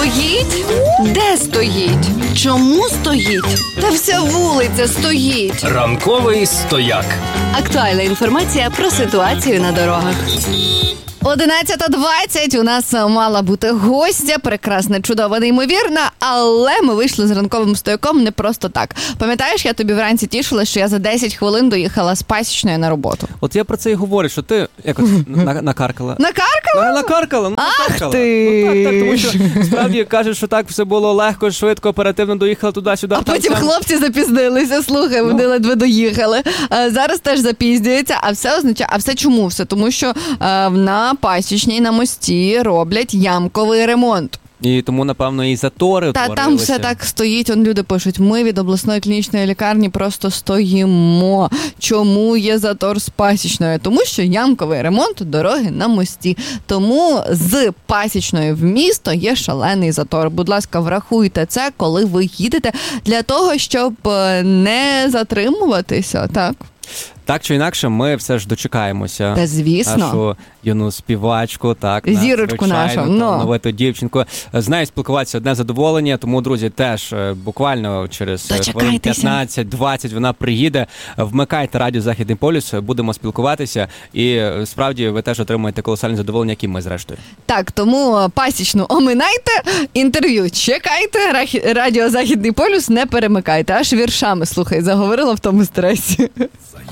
Стоїть? Де стоїть? Чому стоїть? Та вся вулиця стоїть. Ранковий стояк. Актуальна інформація про ситуацію на дорогах. 11:20 у нас мала бути гостя, прекрасна, чудова, неймовірна, але ми вийшли з ранковим стояком не просто так. Пам'ятаєш, я тобі вранці тішила, що я за 10 хвилин доїхала з Пасічної на роботу. От я про це і говорю, що ти якось накаркала. Накаркала? Накаркала. Ах ти! Так, тому що справді кажуть, що так все було легко, швидко, оперативно доїхала туди-сюди. А потім хлопці запізнилися, слухай, вони ледве доїхали. Зараз теж запізнюються, а все означає, а все чому? Все тому, що на Пасічній на мості роблять ямковий ремонт. І тому, напевно, і затори утворилися. Та там все так стоїть, люди пишуть, ми від обласної клінічної лікарні просто стоїмо. Чому є затор з Пасічною? Тому що ямковий ремонт дороги на мості. Тому з Пасічної в місто є шалений затор. Будь ласка, врахуйте це, коли ви їдете, для того, щоб не затримуватися, так? Так чи інакше, ми все ж дочекаємося. Та звісно. Нашу юну співачку, так, зірочку нашу, талановиту дівчинку. З нею спілкуватися одне задоволення, тому, друзі, теж буквально через 15-20 вона приїде. Вмикайте радіо «Західний полюс», будемо спілкуватися, і справді ви теж отримаєте колосальне задоволення, як і ми зрештою. Так, тому Пасічну оминайте, інтерв'ю чекайте, радіо «Західний полюс» не перемикайте, аж віршами, слухай, заговорила в тому стресі.